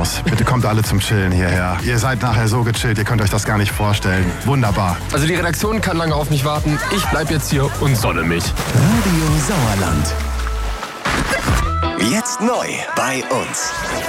aus. Bitte kommt alle zum Chillen hierher. Ihr seid nachher so gechillt, ihr könnt euch das gar nicht vorstellen. Wunderbar. Also die Redaktion kann lange auf mich warten. Ich bleib jetzt hier und sonne mich. Radio Sauerland. Jetzt neu bei uns.